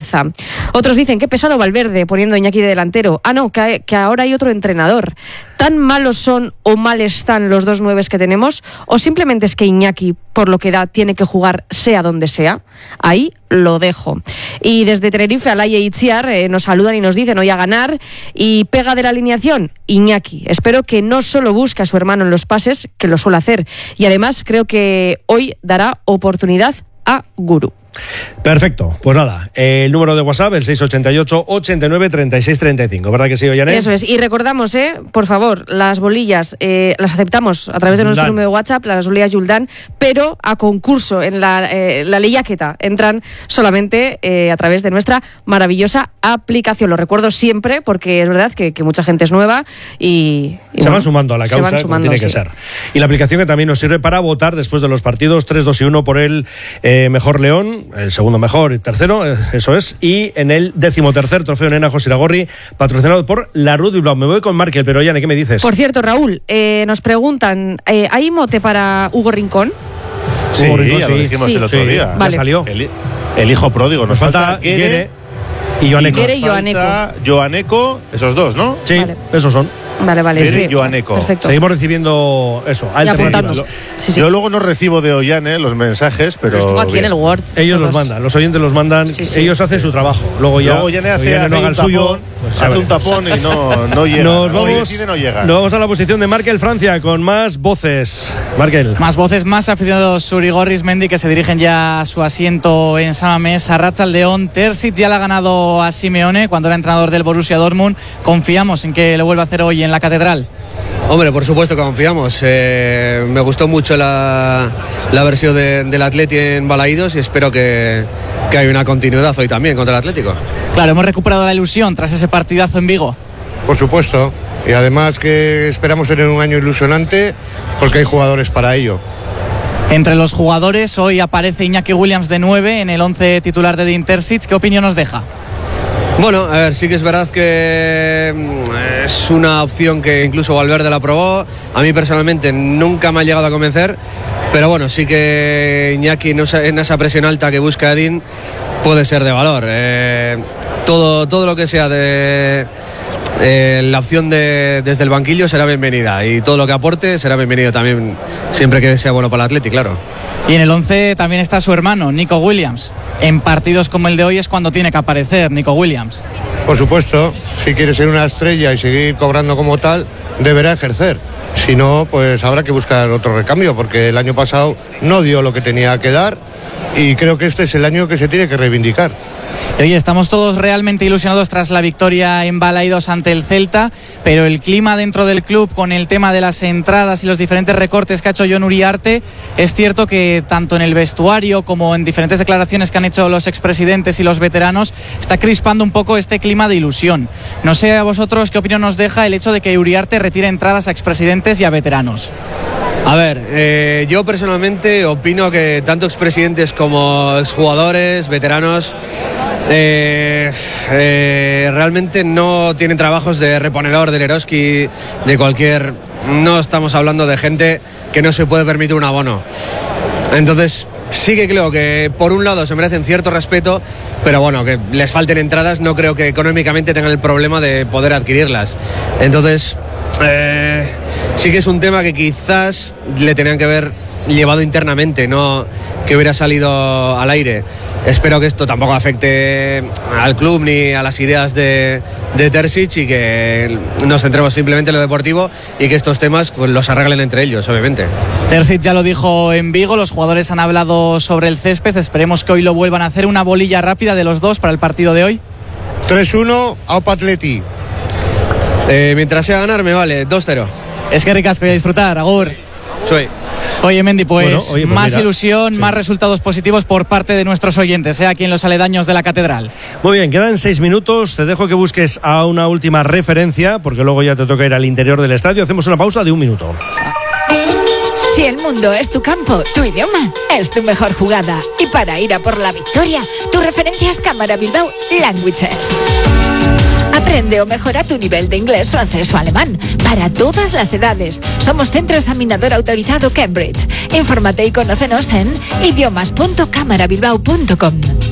confianza. Otros dicen, qué pesado Valverde poniendo a Iñaki de delantero. No, que ahora hay otro entrenador. ¿Tan malos son o mal están los dos nueves que tenemos? ¿O simplemente es que Iñaki, por lo que da, tiene que jugar sea donde sea? Ahí lo dejo. Y desde Tenerife, Alaye y Itziar nos saludan y nos dicen hoy a ganar. Y pega de la alineación, Iñaki. Espero que no solo busque a su hermano en los pases, que lo suele hacer. Y además creo que hoy dará oportunidad a Guru. Perfecto, pues nada, el número de WhatsApp, el 688 89 36 35, ¿verdad que sí, Ollane? Eso es, y recordamos, por favor, las bolillas las aceptamos a través de nuestro número de WhatsApp, las bolillas Yuldan, pero a concurso en la lehiaketa entran solamente a través de nuestra maravillosa aplicación. Lo recuerdo siempre porque es verdad que mucha gente es nueva y se van sumando a la causa, como tiene que ser. Y la aplicación que también nos sirve para votar después de los partidos 3, 2 y 1 por el mejor León, el segundo mejor y tercero, eso es, y en el 13º trofeo Nena José Iragorri, patrocinado por la Rudi Blau. Me voy con Markel, pero Ollane, ¿qué me dices? Por cierto, Raúl, nos preguntan, ¿hay mote para Hugo Rincón? Sí, Hugo Rincón, ya lo dijimos el otro día. Vale. Ya salió. El hijo pródigo. Nos falta Guere y Joaneco. Guere y Joaneco. Joaneco, esos dos, ¿no? Sí, vale. Esos son. Vale. Guere y Joaneco. Perfecto. Seguimos recibiendo eso, alternativas. Sí. Yo luego no recibo de Ollane los mensajes, pero estuvo aquí bien. en el Word. Ellos los mandan, los oyentes los mandan, Sí. ellos hacen su trabajo. Luego Ollane hace el suyo. Pues hace un tapón y no llega. Nos vamos a la posición de Markel Francia con más voces. Markel. Más voces, más aficionados Surigorris Mendy que se dirigen ya a su asiento en San Mamés. Arratsaldeon, Terzic ya le ha ganado a Simeone cuando era entrenador del Borussia Dortmund. Confiamos en que lo vuelva a hacer hoy en la Catedral. Hombre, por supuesto que confiamos. Me gustó mucho la versión del Atleti en Balaídos y espero que haya una continuidad hoy también contra el Atlético. Claro, hemos recuperado la ilusión tras ese partidazo en Vigo. Por supuesto, y además que esperamos tener un año ilusionante porque hay jugadores para ello. Entre los jugadores hoy aparece Iñaki Williams de 9 en el 11 titular de Edin Terzic. ¿Qué opinión nos deja? Bueno, a ver, sí que es verdad que es una opción que incluso Valverde la probó. A mí personalmente nunca me ha llegado a convencer, pero bueno, sí que Iñaki en esa presión alta que busca Edin puede ser de valor. Todo lo que sea de la opción desde el banquillo será bienvenida y todo lo que aporte será bienvenido también, siempre que sea bueno para el Atleti, claro. Y en el 11 también está su hermano, Nico Williams. En partidos como el de hoy es cuando tiene que aparecer Nico Williams. Por supuesto, si quiere ser una estrella y seguir cobrando como tal, deberá ejercer. Si no, pues habrá que buscar otro recambio, porque el año pasado no dio lo que tenía que dar y creo que este es el año que se tiene que reivindicar. Oye, estamos todos realmente ilusionados tras la victoria en Balaídos ante el Celta, pero el clima dentro del club con el tema de las entradas y los diferentes recortes que ha hecho Jon Uriarte, es cierto que tanto en el vestuario como en diferentes declaraciones que han hecho los expresidentes y los veteranos, está crispando un poco este clima de ilusión. No sé a vosotros qué opinión os deja el hecho de que Uriarte retire entradas a expresidentes y a veteranos. A ver, yo personalmente opino que tanto expresidentes como exjugadores, veteranos, realmente no tienen trabajos de reponedor, del Eroski, de cualquier... No estamos hablando de gente que no se puede permitir un abono. Entonces, sí que creo que por un lado se merecen cierto respeto, pero bueno, que les falten entradas, no creo que económicamente tengan el problema de poder adquirirlas. Entonces... sí que es un tema que quizás le tenían que haber llevado internamente, no que hubiera salido al aire. Espero que esto tampoco afecte al club ni a las ideas de Terzic y que nos centremos simplemente en lo deportivo y que estos temas pues los arreglen entre ellos, obviamente. Terzic ya lo dijo en Vigo, los jugadores han hablado sobre el césped, esperemos que hoy lo vuelvan a hacer. Una bolilla rápida de los dos para el partido de hoy. 3-1, Aupa Atleti. Mientras sea ganar me vale, 2-0. Es que ricasco y a disfrutar, agur. Soy. Oye, Mendy, pues, pues más mira, ilusión, más resultados positivos por parte de nuestros oyentes, aquí en los aledaños de la Catedral. Muy bien, quedan 6 minutos. Te dejo que busques a una última referencia, porque luego ya te toca ir al interior del estadio. Hacemos una pausa de 1 minuto. Si el mundo es tu campo, tu idioma es tu mejor jugada. Y para ir a por la victoria, tu referencia es Cámara Bilbao Languages. Aprende o mejora tu nivel de inglés, francés o alemán para todas las edades. Somos centro examinador autorizado Cambridge. Infórmate y conócenos en idiomas.camarabilbao.com.